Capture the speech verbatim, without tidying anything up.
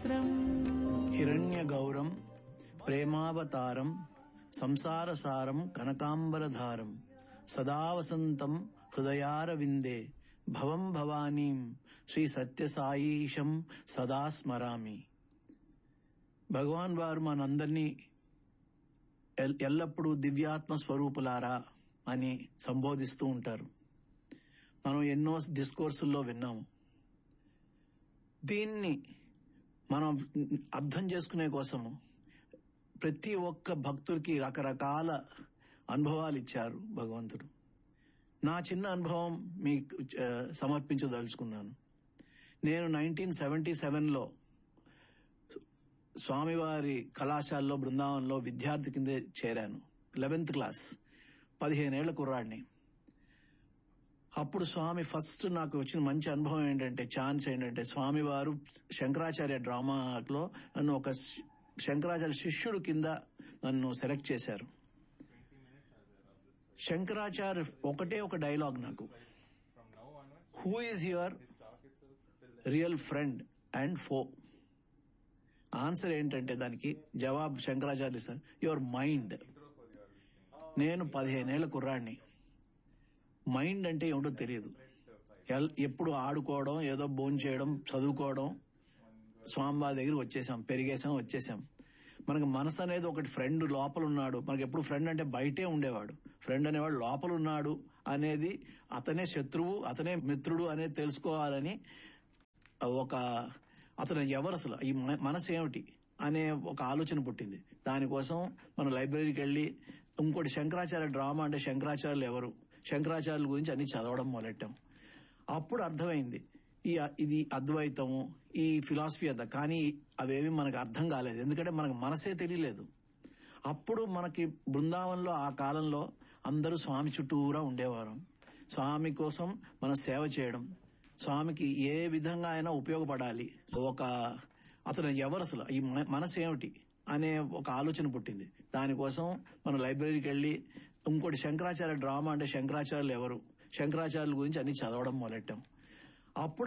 స్తోత్రం. హిరణ్య గౌరం ప్రేమావతారం సంసారసారం కనకాంబరధారం సదా వసంతం హృదయారవిందే భవం భవానీం శ్రీ సత్యసాయీశం సదా స్మరామి. భగవాన్ వారు మనందరినీ ఎల్లప్పుడూ దివ్యాత్మ స్వరూపులారా అని సంబోధిస్తూ ఉంటారు. మనం ఎన్నో డిస్కోర్సుల్లో విన్నాము. దీన్ని మనం అర్థం చేసుకునే కోసము ప్రతి ఒక్క భక్తుడికి రకరకాల అనుభవాలు ఇచ్చారు భగవంతుడు. నా చిన్న అనుభవం మీకు సమర్పించదలుచుకున్నాను. నేను నైన్టీన్ సెవెంటీ సెవెన్లో స్వామివారి కళాశాలలో బృందావనంలో విద్యార్థి కిందే చేరాను. లెవెన్త్ క్లాస్, పదిహేనేళ్ల కుర్రాడిని. అప్పుడు స్వామి ఫస్ట్ నాకు వచ్చిన మంచి అనుభవం ఏంటంటే, ఛాన్స్ ఏంటంటే, స్వామివారు శంకరాచార్య డ్రామాలో నన్ను ఒక శంకరాచార్య శిష్యుడు కింద నన్ను సెలెక్ట్ చేశారు. శంకరాచార్య ఒకటే ఒక డైలాగ్ నాకు, who is your real friend and ఫో. ఆన్సర్ ఏంటంటే దానికి జవాబు శంకరాచార్య సార్, యువర్ మైండ్. నేను పదిహేనేళ్ల కుర్రాడిని. మైండ్ అంటే ఏమిటో తెలియదు. ఎప్పుడు ఆడుకోవడం, ఏదో భోజనం చేయడం, చదువుకోవడం, స్వామివారి దగ్గర వచ్చేసాం, పెరిగేసాం, వచ్చేసాం. మనకు మనసు అనేది ఒకటి ఫ్రెండ్ లోపల ఉన్నాడు. మనకి ఎప్పుడు ఫ్రెండ్ అంటే బయటే ఉండేవాడు. ఫ్రెండ్ అనేవాడు లోపల ఉన్నాడు అనేది, అతనే శత్రువు, అతనే మిత్రుడు అనేది తెలుసుకోవాలని ఒక, అతను ఎవరు అసలు, ఈ మనసు ఏమిటి అనే ఒక ఆలోచన పుట్టింది. దానికోసం మనం లైబ్రరీకి వెళ్ళి, ఇంకోటి శంకరాచార్య డ్రామా అంటే శంకరాచార్యులు ఎవరు, శంకరాచార్యుల గురించి అన్ని చదవడం మొదలెట్టాం. అప్పుడు అర్థమైంది ఈ ఇది అద్వైతము, ఈ ఫిలాసఫీ అంతా. కానీ అవేమి మనకు అర్థం కాలేదు, ఎందుకంటే మనకు మనసే తెలియలేదు. అప్పుడు మనకి బృందావనంలో ఆ కాలంలో అందరూ స్వామి చుట్టూరా ఉండేవారు. స్వామి కోసం మనం సేవ చేయడం, స్వామికి ఏ విధంగా అయినా ఉపయోగపడాలి, ఒక అతను ఎవరు అసలు, ఈ మనసు ఏమిటి అనే ఒక ఆలోచన పుట్టింది. దానికోసం మనం లైబ్రరీకి వెళ్ళి, ఇంకోటి శంకరాచార్య డ్రామా అంటే శంకరాచార్యులు ఎవరు, శంకరాచార్యుల గురించి అన్ని చదవడం మొదలెట్టాం. అప్పుడు